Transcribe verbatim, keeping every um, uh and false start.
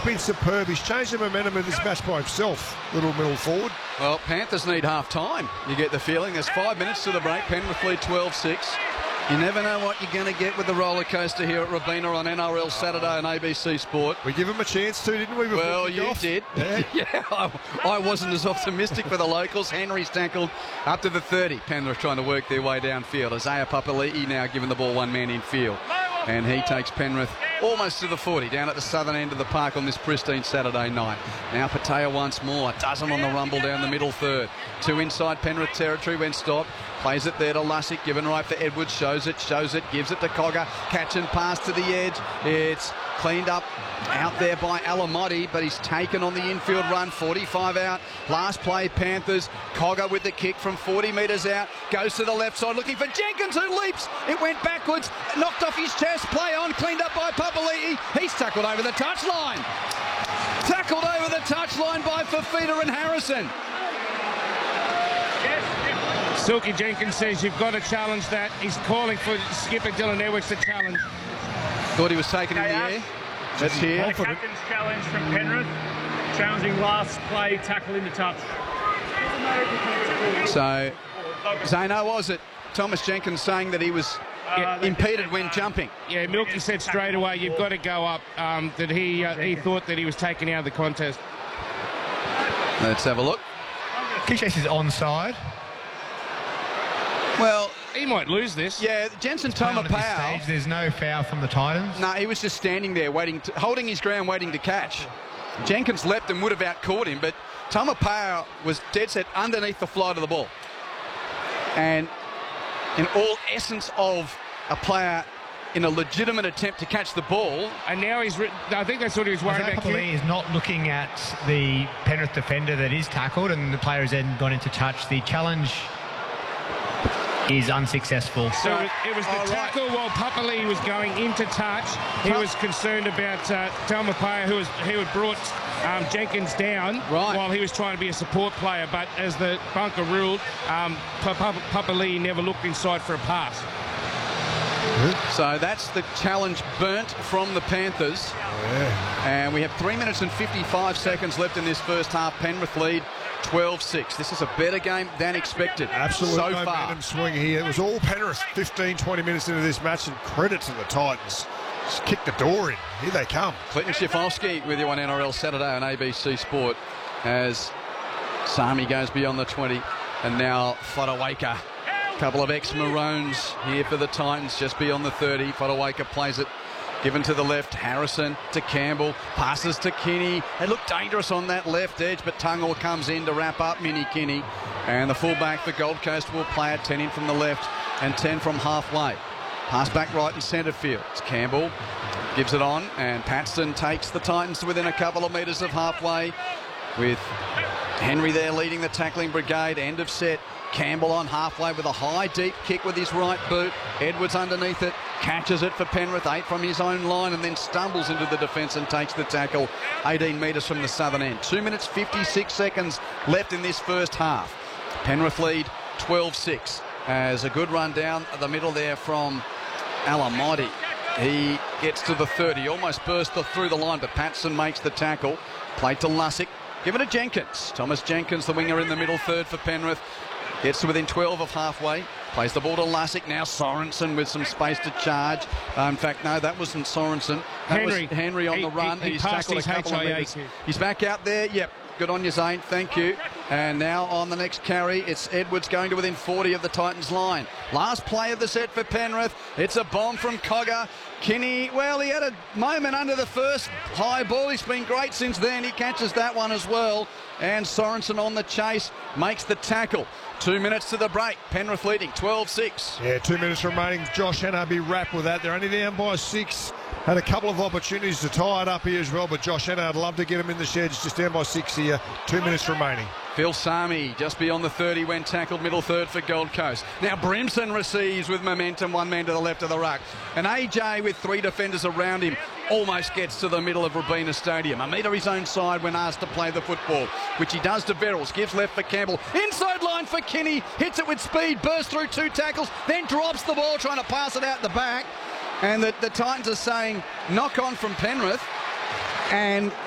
been superb. He's changed the momentum of this match by himself, little middle forward. Well, Panthers need half time. You get the feeling. There's five minutes to the break. Penrith lead twelve six. You never know what you're going to get with the roller coaster here at Robina on N R L Saturday on A B C Sport. We give him a chance too, didn't we? Well, you off? did. Yeah, yeah I, I wasn't as optimistic for the locals. Henry's tackled up to the thirty. Penrith trying to work their way downfield. Isaiah Papali'i now giving the ball one man in field. And he takes Penrith almost to the forty, down at the southern end of the park on this pristine Saturday night. Now Patea once more, dozen on the rumble down the middle third. Two inside Penrith territory when stopped. Plays it there to Lussick, given right for Edwards, shows it, shows it, gives it to Cogger. Catch and pass to the edge. It's cleaned up out there by Alamotti, but he's taken on the infield run, forty-five out. Last play, Panthers. Cogger with the kick from forty metres out. Goes to the left side, looking for Jenkins, who leaps. It went backwards, knocked off his chest. Play on, cleaned up by Papali'i. He's tackled over the touchline. Tackled over the touchline by Fifita and Harrison. Silky Jenkins says you've got to challenge that. He's calling for skipper Dylan Edwards to challenge. Thought he was taken in the air. That's here. The captain's challenge from Penrith. Challenging last play, tackle into touch. So, Zano, was it Thomas Jenkins saying that he was uh, impeded when jumping? Yeah, Milky said straight away, you've got to go up, um, that he uh, he thought that he was taken out of the contest. Let's have a look. Kishes is onside. Well, he might lose this. Yeah, Jensen Tomapau. There's no foul from the Titans. No, he was just standing there, waiting, to, holding his ground, waiting to catch. Jenkins leapt and would have out-caught him, but Tomapau was dead set underneath the flight of the ball. And in all essence of a player in a legitimate attempt to catch the ball. And now he's written, I think that's what he was worried about. Papali'i is not looking at the Penrith defender that is tackled, and the player has then gone into touch. The challenge is unsuccessful. So it, it was the oh, tackle right. while Papali'i was going into touch. He was concerned about uh, Talmapaya, who was who had brought um, Jenkins down right. while he was trying to be a support player. But as the bunker ruled, um, Papali'i never looked inside for a pass. So that's the challenge burnt from the Panthers. Yeah. And we have three minutes and fifty-five seconds left in this first half. Penrith lead twelve six. This is a better game than expected. Absolute so momentum far. swing here. It was all Penrith fifteen, twenty minutes into this match, and credit to the Titans. Just kick the door in. Here they come. Clinton Schiffolski with you on N R L Saturday on A B C Sport as Sami goes beyond the twenty. And now Fodawaker. Couple of ex-Maroons here for the Titans just beyond the thirty. Fodawaker plays it. Given to the left, Harrison to Campbell, passes to Kinney. They look dangerous on that left edge, but Tungall comes in to wrap up Mini Kinney. And the fullback for Gold Coast will play it, ten in from the left and ten from halfway. Pass back right in centre field. It's Campbell, gives it on, and Paxton takes the Titans to within a couple of metres of halfway, with Henry there leading the tackling brigade. End of set. Campbell on halfway with a high, deep kick with his right boot. Edwards underneath it, catches it for Penrith, eight from his own line, and then stumbles into the defence and takes the tackle eighteen metres from the southern end. Two minutes, fifty-six seconds left in this first half. Penrith lead twelve six. As a good run down the middle there from Alamotti. He gets to the thirty, almost burst the, through the line, but Patson makes the tackle. Played to Lussick, given to Jenkins. Thomas Jenkins, the winger in the middle third for Penrith. Gets to within twelve of halfway. Plays the ball to Lussick. Now Sorensen with some space to charge. Uh, in fact, no, that wasn't Sorensen. That Henry. was Henry on he, the run. He, he He's passed tackled his a couple of metres. He's back out there. Yep. Good on you, Zane. Thank you. And now on the next carry, it's Edwards going to within forty of the Titans line. Last play of the set for Penrith. It's a bomb from Cogger. Kinney, well, he had a moment under the first high ball. He's been great since then. He catches that one as well. And Sorensen on the chase makes the tackle. Two minutes to the break. Penrith leading twelve six. Yeah, two minutes remaining. Josh Hannah be wrapped with that. They're only down by six. Had a couple of opportunities to tie it up here as well, but Josh Hannah, I'd love to get him in the sheds. Just down by six here. Two minutes remaining. Phil Sami just beyond the thirty when tackled, middle third for Gold Coast. Now Brimson receives with momentum, one man to the left of the ruck. And A J with three defenders around him almost gets to the middle of Robina Stadium. A metre his own side when asked to play the football, which he does to Verrills. Gives left for Campbell. Inside line for Kinney. Hits it with speed, bursts through two tackles, then drops the ball trying to pass it out the back. And the, the Titans are saying knock on from Penrith. And